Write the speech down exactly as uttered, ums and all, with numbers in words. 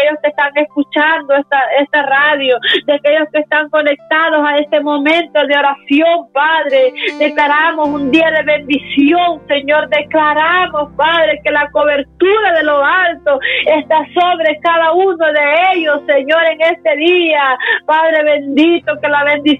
aquellos que están escuchando esta, esta radio, de aquellos que están conectados a este momento de oración, Padre. Declaramos un día de bendición, Señor. Declaramos, Padre, que la cobertura de lo alto está sobre cada uno de ellos, Señor, en este día. Padre bendito, que la bendición